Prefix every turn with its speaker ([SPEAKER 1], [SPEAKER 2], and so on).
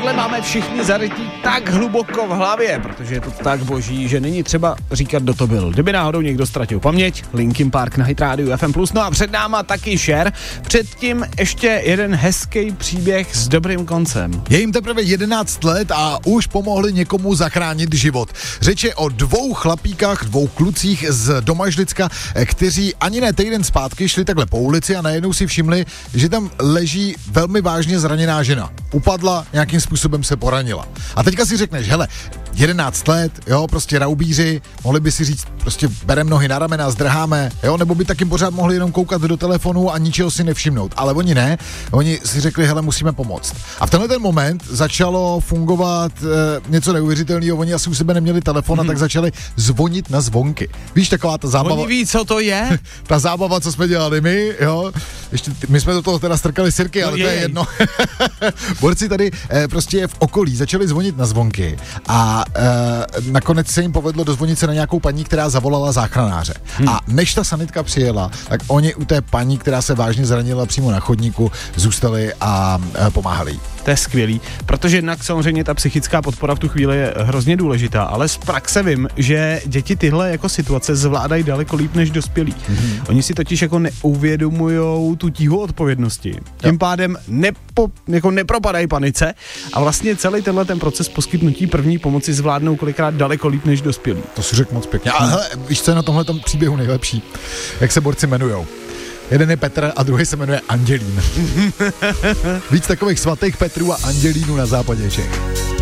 [SPEAKER 1] tohle máme všichni zarytý tak hluboko v hlavě, protože je to tak boží, že není třeba říkat, kdo to byl. Kdyby náhodou někdo ztratil paměť, Linkin Park na Hit Radio FM+, no a před náma taky Cher. Předtím ještě jeden hezký příběh s dobrým koncem.
[SPEAKER 2] Je jim teprve 11 let a už pomohli někomu zachránit život. Řeč je o 2 chlapíkách, 2 klucích z Domažlicka, kteří ani ne týden zpátky šli takhle po ulici a najednou si všimli, že tam leží velmi vážně zraněná žena. Upadla, nějakým způsobem se poranila. A teďka si řekneš, hele, 11 let, jo, prostě raubíři, mohli by si říct, prostě bereme nohy na ramena, zdrháme, jo, nebo by taky pořád mohli jenom koukat do telefonu a ničeho si nevšimnout. Ale oni ne, oni si řekli, hele, musíme pomoct. A v tenhle ten moment začalo fungovat něco neuvěřitelného, oni asi u sebe neměli telefon a tak začali zvonit na zvonky. Víš, taková ta zábava.
[SPEAKER 1] Oni ví, co to je?
[SPEAKER 2] Ta zábava, co jsme dělali my, jo. Ještě my jsme do toho teda strkali sirky, ale to je jedno. Borci tady prostě v okolí začali zvonit na zvonky a nakonec se jim povedlo dozvonit se na nějakou paní, která zavolala záchranáře. A než ta sanitka přijela, tak oni u té paní, která se vážně zranila přímo na chodníku, zůstali a pomáhali jí.
[SPEAKER 1] To je skvělý, protože jednak samozřejmě ta psychická podpora v tu chvíli je hrozně důležitá, ale z praxe vím, že děti tyhle jako situace zvládají daleko líp než dospělí. Oni si totiž jako neuvědomujou tu tíhu odpovědnosti. Tím pádem nepropadají panice a vlastně celý tenhle ten proces poskytnutí první pomoci zvládnou kolikrát daleko líp než dospělí.
[SPEAKER 2] To si řekl moc pěkně. A hele, víš, co je na tomhletom příběhu nejlepší? Jak se borci jmenujou? Jeden je Petr a druhý se jmenuje Andělín. Víc takových svatých Petrů a Andělínů na západě Čech.